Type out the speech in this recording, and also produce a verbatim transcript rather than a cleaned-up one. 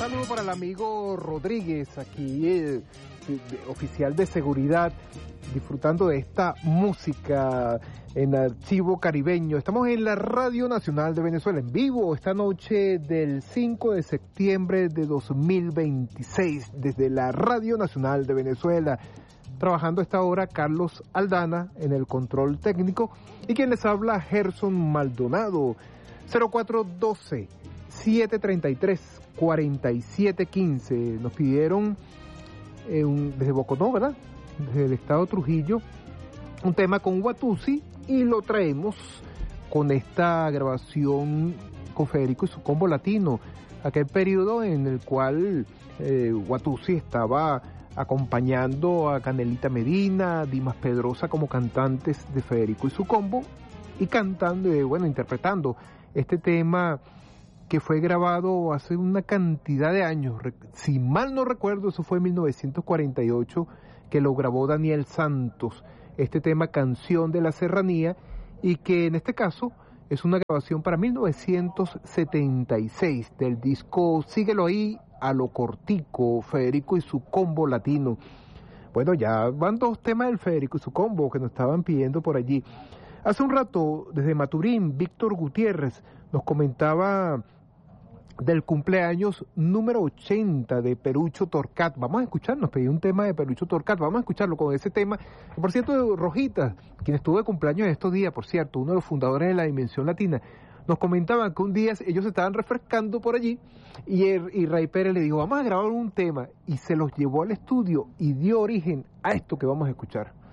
saludo para el amigo Rodríguez, aquí eh, de, de, oficial de seguridad, disfrutando de esta música en Archivo Caribeño. Estamos en la Radio Nacional de Venezuela, en vivo, esta noche del cinco de septiembre de dos mil veintiséis, desde la Radio Nacional de Venezuela. Trabajando a esta hora Carlos Aldana en el control técnico y quien les habla Gerson Maldonado. Cero cuatro uno dos, siete tres tres, cuatro siete uno cinco. Nos pidieron eh, un, desde Boconó, ¿verdad? Desde el estado de Trujillo, un tema con Watusi y lo traemos con esta grabación con Federico y su combo latino, aquel periodo en el cual eh, Watusi estaba acompañando a Canelita Medina, Dimas Pedrosa como cantantes de Federico y su combo y cantando, eh, bueno, interpretando este tema que fue grabado hace una cantidad de años. Si mal no recuerdo, eso fue en mil novecientos cuarenta y ocho que lo grabó Daniel Santos, este tema Canción de la Serranía, y que en este caso es una grabación para mil novecientos setenta y seis del disco Síguelo Ahí, a lo cortico, Federico y su combo latino. Bueno, ya van dos temas del Federico y su combo que nos estaban pidiendo por allí. Hace un rato, desde Maturín, Víctor Gutiérrez nos comentaba del cumpleaños número ochenta de Perucho Torcat. Vamos a escuchar, nos pedí un tema de Perucho Torcat, vamos a escucharlo con ese tema. Por cierto, Rojita, quien estuvo de cumpleaños estos días, por cierto, uno de los fundadores de la Dimensión Latina, nos comentaban que un día ellos se estaban refrescando por allí y, el, y Ray Pérez le dijo, vamos a grabar un tema, y se los llevó al estudio y dio origen a esto que vamos a escuchar.